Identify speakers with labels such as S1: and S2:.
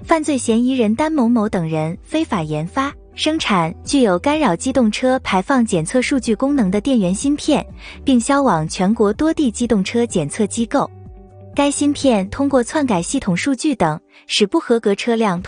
S1: 犯罪嫌疑人丹某某等人非法研发、生产具有干扰机动车排放检测数据功能的电源芯片，并销往全国多地机动车检测机构。该芯片通过篡改系统数据等，使不合格车辆